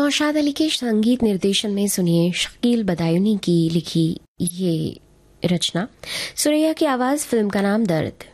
नौशाद अली के संगीत निर्देशन में सुनिए शकील बदायूनी की लिखी ये रचना। सुरैया की आवाज, फिल्म का नाम दर्द।